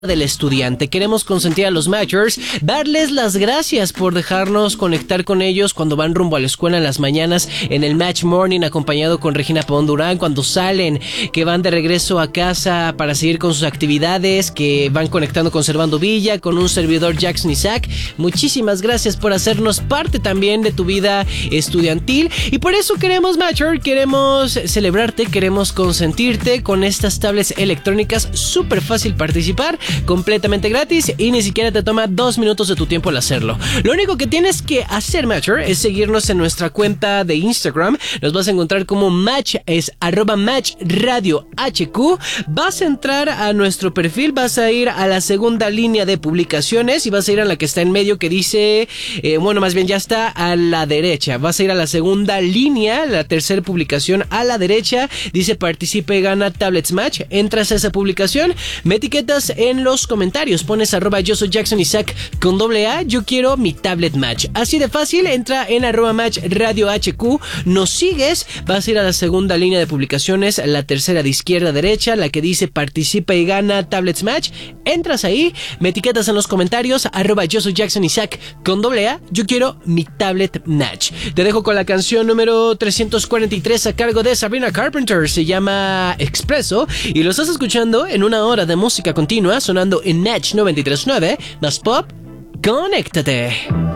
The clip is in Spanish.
del estudiante. Queremos consentir a los Matchers, darles las gracias por dejarnos conectar con ellos cuando van rumbo a la escuela en las mañanas, en el Match Morning acompañado con Regina Pavón Durán, cuando salen, que van de regreso a casa para seguir con sus actividades, que van conectando con Servando Villa, con un servidor Jackson Isaac. Muchísimas gracias por hacernos parte también de tu vida estudiantil, y por eso queremos Matcher, queremos celebrarte, queremos consentirte con estas tablets electrónicas. Súper fácil participar, completamente gratis y ni siquiera te toma 2 minutos de tu tiempo al hacerlo. Lo único que tienes que hacer, Matcher, es seguirnos en nuestra cuenta de Instagram. Nos vas a encontrar como Match, es @MatchRadioHQ. Vas a entrar a nuestro perfil, vas a ir a la segunda línea de publicaciones y vas a ir a la que está en medio que dice, más bien ya está a la derecha. Vas a ir a la segunda línea, la tercera publicación a la derecha, dice participa y gana Tablets Match. Entras a esa publicación, me etiquetas en los comentarios, pones @yo soy Jackson Isaac con AA, yo quiero mi Tablet Match. Así de fácil, entra en @MatchRadioHQ, nos sigues, vas a ir a la segunda línea de publicaciones, la tercera de izquierda a derecha, la que dice participa y gana Tablets Match. Entras ahí, me etiquetas en los comentarios, @yo soy Jackson Isaac con AA, yo quiero mi Tablet Match. Te dejo con la canción número 343 a cargo de Sabrina Carpenter, se llama Expreso, y lo estás escuchando en una hora de música continua sonando en Match 93.9, más pop, conéctate.